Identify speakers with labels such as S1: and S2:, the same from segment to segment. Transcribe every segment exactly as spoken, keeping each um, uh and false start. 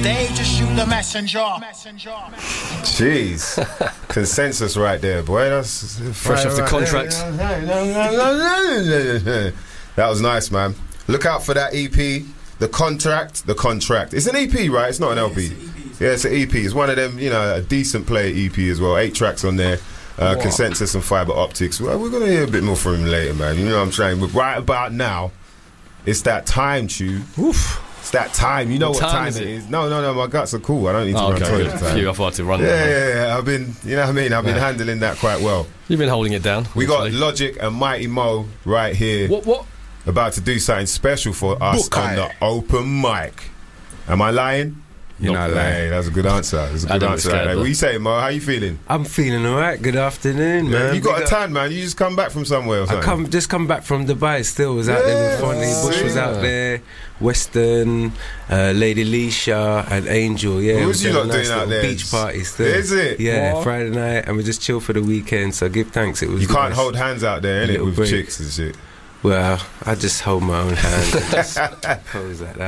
S1: They just shoot the messenger.
S2: Jeez. Consensus right there, boy. That's
S3: fresh off the
S2: right
S3: contract.
S2: That was nice, man. Look out for that E P. The contract. The contract. It's an E P, right? It's not an L P. Yeah, it's an E P. It's one of them, you know, a decent player E P as well. Eight tracks on there. Uh, Consensus and Fiber Optics. Well, we're going to hear a bit more from him later, man. You know what I'm saying? But right about now, it's that time, Chew.
S3: Oof.
S2: It's that time. You know what,
S3: what
S2: time,
S3: time is
S2: it
S3: it?
S2: is. No, no, no. My guts are cool. I don't need to
S3: Oh,
S2: run
S3: okay,
S2: toilet
S3: good.
S2: time.
S3: Phew, I thought to run
S2: yeah,
S3: that,
S2: yeah, yeah. I've been, you know what I mean? I've been
S3: yeah.
S2: handling that quite well.
S3: You've been holding it down.
S2: We got
S3: literally.
S2: Logic and Mighty Mo right here.
S3: What, what?
S2: About to do something special for us
S4: Book
S2: on
S4: eye.
S2: the open mic. Am I lying?
S4: You're not lying.
S2: Hey, that's a good answer. That's a
S3: I
S2: good
S3: don't
S2: answer.
S3: scared,
S2: Hey,
S3: though.
S2: what you saying, Mo? How you feeling?
S5: I'm feeling alright. Good afternoon,
S2: Yeah,
S5: man.
S2: you got
S5: Big
S2: a
S5: up-
S2: tan, man. You just come back from somewhere or
S5: I
S2: something.
S5: come just come back from Dubai. Still was out there with Fonny.
S2: Yeah,
S5: Bush was
S2: see.
S5: out there. Western, uh, Lady Leisha, and Angel. Yeah,
S2: What
S5: it
S2: was you
S5: a
S2: lot
S5: nice
S2: doing out
S5: little
S2: there?
S5: Beach party. Still,
S2: Is it?
S5: Yeah,
S3: What?
S5: Friday night, and we just chill for the weekend. So give thanks. It was.
S2: You can't
S5: nice.
S2: hold hands out there, innit,
S5: Little
S2: with
S5: break.
S2: chicks and shit.
S5: Well, I just hold my own hand and just pose like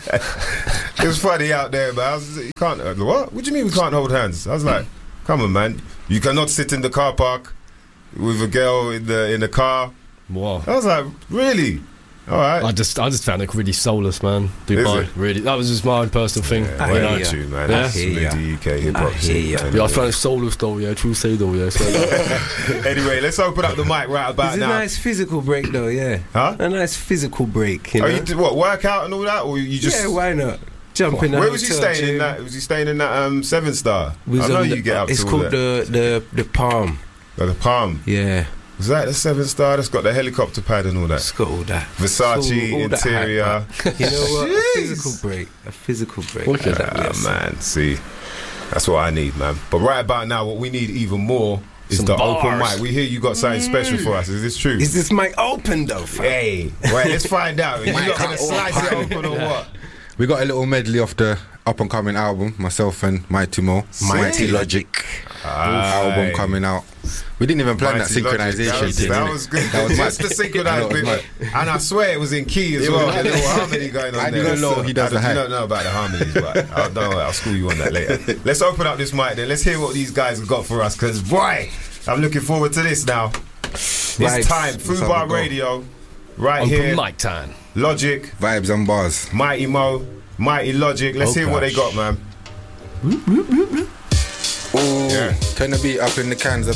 S5: that.
S2: It was funny out there, but I was, you can't. Uh, what? What do you mean we can't hold hands? I was like, come on, man. You cannot sit in the car park with a girl in the in the car.
S3: Wow.
S2: I was like, really? All right.
S3: I just, I just found it really soulless, man. Dubai,
S2: it?
S3: really. That was just my own personal thing.
S2: Yeah,
S5: I
S2: why
S5: hear
S2: not
S5: ya.
S2: you, man?
S3: Yeah.
S2: That's
S5: I hear ya.
S2: the U K hip
S5: I
S2: hop
S5: hear
S2: scene.
S5: ya.
S2: man.
S3: Yeah, I found it soulless though, yeah. True say though, yeah. So,
S2: Anyway, let's open up the mic right about
S5: It's a
S2: now.
S5: nice physical break, though. Yeah,
S2: Huh?
S5: a nice physical break. You know?
S2: Oh, you did what? Work out and all that, or you just?
S5: yeah, why not? Jump in. the
S2: Where was he
S5: hotel
S2: staying in
S5: gym.
S2: that? Was he staying in that um, Seven Star?
S5: Was
S2: I know
S5: on
S2: you
S5: the-
S2: get up
S5: It's
S2: to all
S5: called
S2: that.
S5: the the the Palm.
S2: Oh, the Palm.
S5: Yeah,
S2: Was that the Seven Star that's got the helicopter pad and all that?
S5: it's got all that.
S2: Versace
S5: It's all- all that
S2: interior.
S5: hype, you know what? A
S2: Jeez.
S5: physical break. A physical break.
S3: Wicked.
S5: Exactly.
S2: Ah, man, see, that's what I need, man. But right about now, what we need even more is
S3: Some
S2: the
S3: bars.
S2: open mic. We hear you got something special for us. Is this true?
S5: Is this mic open though? fam?
S2: Hey, right, let's find out. You not gonna slice it open or what?
S4: We got a little medley off the up and coming album, myself and Mighty Mo. Mighty Logic. Album
S2: Aye.
S4: coming out. We didn't even plan
S2: Mighty
S4: that
S2: Logic.
S4: synchronization.
S2: That was,
S4: thing,
S2: that
S4: innit?
S2: was good.
S4: That was
S2: Just
S4: mad.
S2: the synchronized
S4: That was
S2: bit.
S4: mad.
S2: And I swear it was in key as
S4: It
S2: well.
S4: was
S2: A
S4: mad.
S2: little harmony going on
S4: I
S2: there.
S4: didn't know he does
S2: I
S4: the hype.
S2: don't know about the harmonies, but I'll, don't worry, I'll school you on that later. Let's open up this mic then. Let's hear what these guys have got for us, because boy, I'm looking forward to this now. It's
S5: Right.
S2: time.
S4: Let's have
S2: Fubar
S4: a go.
S2: Radio. Right
S3: open
S2: here.
S3: mic time.
S2: Logic,
S4: Vibes and bars.
S2: Mighty Mo, Mighty Logic. Let's
S5: Oh,
S2: hear what they
S5: gosh.
S2: got, man.
S4: Ooh,
S2: Yeah.
S4: turn the beat up in the cans.